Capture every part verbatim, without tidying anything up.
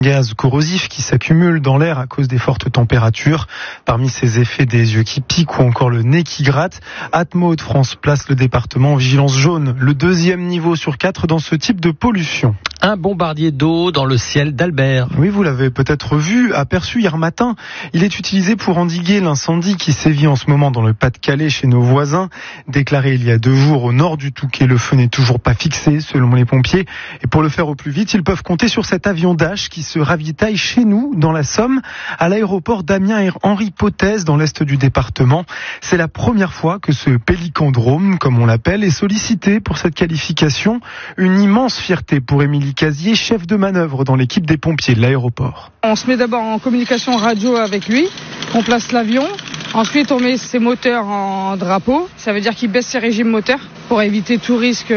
Gaz corrosif qui s'accumule dans l'air à cause des fortes températures. Parmi ces effets, des yeux qui piquent ou encore le nez qui gratte. Atmo de France place le département en vigilance jaune, le deuxième niveau sur quatre dans ce type de pollution. Un bombardier d'eau dans le ciel d'Albert. Oui, vous l'avez peut-être vu, aperçu hier matin. Il est utilisé pour endiguer l'incendie qui sévit en ce moment dans le Pas-de-Calais chez nos voisins. Déclaré il y a deux jours au nord du Touquet, le feu n'est toujours pas fixé selon les pompiers. Et pour le faire au plus vite, ils peuvent compter sur cet avion Dash qui se ravitaille chez nous, dans la Somme, à l'aéroport Damien-Henri Potez dans l'est du département. C'est la première fois que ce pélicandrome, comme on l'appelle, est sollicité pour cette qualification. Une immense fierté pour Émilie Casier, chef de manœuvre dans l'équipe des pompiers de l'aéroport. On se met d'abord en communication radio avec lui, on place l'avion, ensuite on met ses moteurs en drapeau, ça veut dire qu'il baisse ses régimes moteurs pour éviter tout risque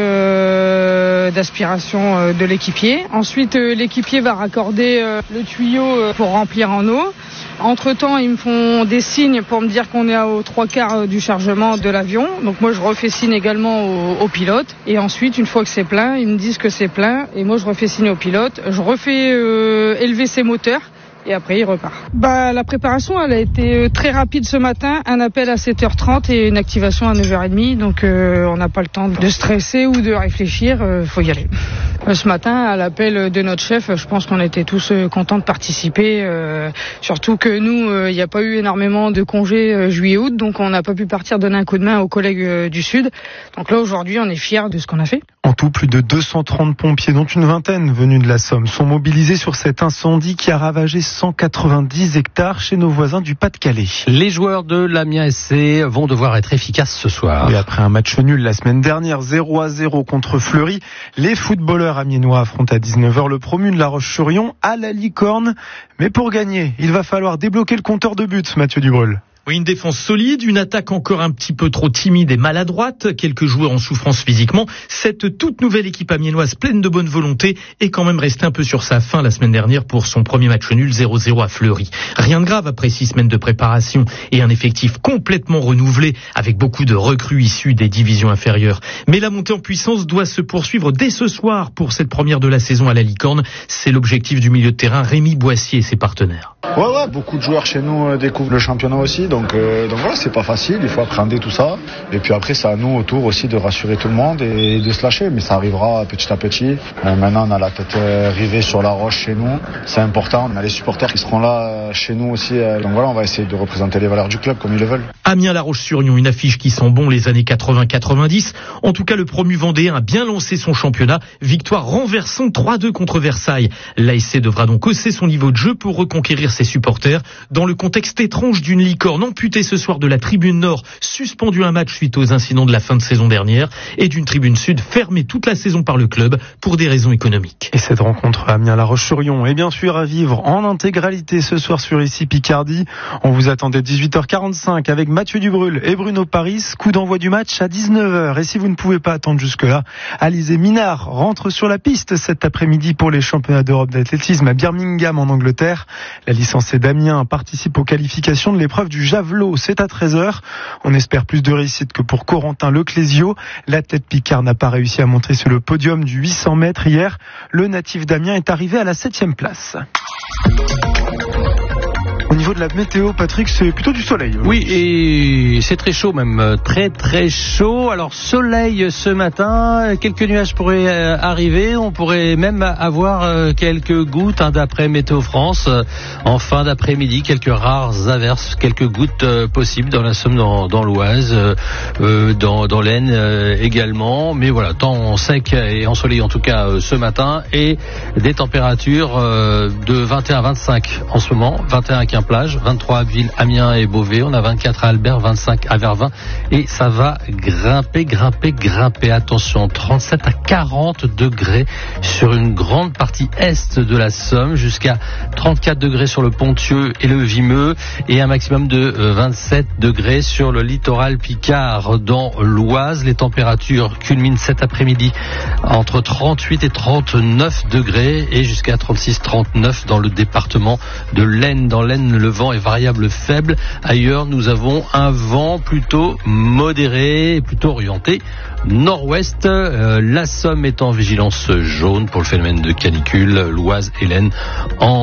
euh, d'aspiration euh, de l'équipier. Ensuite euh, l'équipier va raccorder euh, le tuyau euh, pour remplir en eau. Entre-temps, ils me font des signes pour me dire qu'on est aux trois quarts du chargement de l'avion. Donc moi, je refais signe également au, au pilote. Et ensuite, une fois que c'est plein, ils me disent que c'est plein. Et moi, je refais signe au pilote. Je refais euh, élever ses moteurs. Et après, il repart. Bah, la préparation, elle a été très rapide ce matin. Un appel à sept heures trente et une activation à neuf heures trente. Donc, euh, on n'a pas le temps de stresser ou de réfléchir. Euh, faut y aller. Euh, ce matin, à l'appel de notre chef, je pense qu'on était tous euh, contents de participer. Euh, surtout que nous, il euh, n'y a pas eu énormément de congés euh, juillet-août. Donc, on n'a pas pu partir donner un coup de main aux collègues euh, du Sud. Donc là, aujourd'hui, on est fiers de ce qu'on a fait. En tout, plus de deux cent trente pompiers, dont une vingtaine venus de la Somme, sont mobilisés sur cet incendie qui a ravagé cent quatre-vingt-dix hectares chez nos voisins du Pas-de-Calais. Les joueurs de l'Amiens S C vont devoir être efficaces ce soir. Et après un match nul la semaine dernière, zéro à zéro contre Fleury, les footballeurs amiénois affrontent à dix-neuf heures le promu de La Roche-sur-Yon à la Licorne. Mais pour gagner, il va falloir débloquer le compteur de buts, Mathieu Dubreuil. Oui, une défense solide, une attaque encore un petit peu trop timide et maladroite, quelques joueurs en souffrance physiquement. Cette toute nouvelle équipe amiénoise pleine de bonne volonté est quand même restée un peu sur sa faim la semaine dernière pour son premier match nul zéro zéro à Fleury. Rien de grave après six semaines de préparation et un effectif complètement renouvelé avec beaucoup de recrues issues des divisions inférieures. Mais la montée en puissance doit se poursuivre dès ce soir pour cette première de la saison à la Licorne. C'est l'objectif du milieu de terrain Rémi Boissier et ses partenaires. Ouais, ouais, beaucoup de joueurs chez nous euh, découvrent le championnat aussi, donc, euh, donc voilà, c'est pas facile, il faut appréhender tout ça. Et puis après, c'est à nous autour aussi de rassurer tout le monde et de se lâcher, mais ça arrivera petit à petit. Euh, maintenant, on a la tête euh, rivée sur la roche chez nous, c'est important. On a les supporters qui seront là euh, chez nous aussi, euh, donc voilà, on va essayer de représenter les valeurs du club comme ils le veulent. Amiens-La Roche-sur-Yon, une affiche qui sent bon les années quatre-vingts quatre-vingt-dix. En tout cas, le promu vendéen a bien lancé son championnat. Victoire renversante trois deux contre Versailles. L'A S C devra donc hausser son niveau de jeu pour reconquérir ses supporters. Dans le contexte étrange d'une Licorne amputée ce soir de la tribune nord, suspendue un match suite aux incidents de la fin de saison dernière, et d'une tribune sud fermée toute la saison par le club pour des raisons économiques. Et cette rencontre Amiens-La Roche-sur-Yon est bien sûr à vivre en intégralité ce soir sur ici Picardie. On vous attendait dix-huit heures quarante-cinq avec Mathieu Dubreuil et Bruno Paris. Coup d'envoi du match à dix-neuf heures. Et si vous ne pouvez pas attendre jusque-là, Alizé Minard rentre sur la piste cet après-midi pour les championnats d'Europe d'athlétisme à Birmingham en Angleterre. La licenciée d'Amiens participe aux qualifications de l'épreuve du javelot. C'est à treize heures. On espère plus de réussite que pour Corentin Leclésio. L'athlète picard n'a pas réussi à monter sur le podium du huit cents mètres hier. Le natif d'Amiens est arrivé à la septième place. Au niveau de la météo, Patrick, c'est plutôt du soleil. Oui, et c'est très chaud même, très très chaud. Alors soleil ce matin, quelques nuages pourraient arriver, on pourrait même avoir quelques gouttes hein, d'après Météo France. En fin d'après-midi, quelques rares averses, quelques gouttes euh, possibles dans la Somme, dans, dans l'Oise, euh, dans, dans l'Aisne euh, également. Mais voilà, temps sec et ensoleillé en tout cas euh, ce matin, et des températures euh, de vingt et un à vingt-cinq en ce moment, vingt et un à Quimplage, vingt-trois à Abbeville, Amiens et Beauvais, on a vingt-quatre à Albert, vingt-cinq à Vervins, et ça va grimper, grimper, grimper. Attention, trente-sept à quarante degrés sur une grande partie est de la Somme, jusqu'à trente-quatre degrés sur le Ponthieu et le Vimeux, et un maximum de vingt-sept degrés sur le littoral picard dans l'Oise. Les températures culminent cet après-midi entre trente-huit et trente-neuf degrés et jusqu'à trente-six à trente-neuf dans le département de l'Aisne. Dans l'Aisne, le vent est variable faible. Ailleurs, nous avons un vent plutôt modéré, plutôt orienté nord-ouest. Euh, la Somme est en vigilance jaune pour le phénomène de canicule, l'Oise et l'Aisne en